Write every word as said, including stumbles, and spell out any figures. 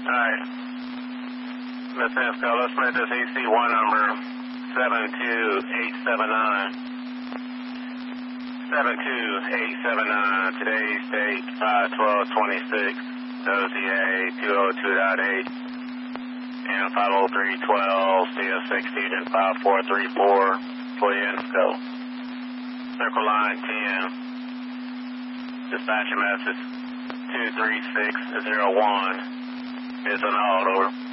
Alright. Miss Cisco, let's make this E C one number seven two eight seven nine. seven two eight seven nine. Today's date five twelve twenty-six. O Z A two oh two point eight. And five oh three twelve. C S sixteen and five four three four. Fully in scope. Circle line ten. Dispatch message two three six zero one is an alt, over.